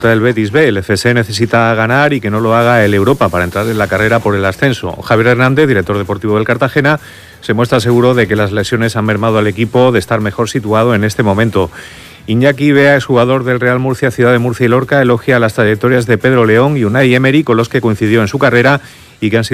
del Betis B. El FC necesita ganar y que no lo haga el Europa para entrar en la carrera por el ascenso. Javier Hernández, director deportivo del Cartagena, se muestra seguro de que las lesiones han mermado al equipo de estar mejor situado en este momento. Iñaki Bea, exjugador del Real Murcia, Ciudad de Murcia y Lorca, elogia las trayectorias de Pedro León y Unai Emery, con los que coincidió en su carrera y que han sido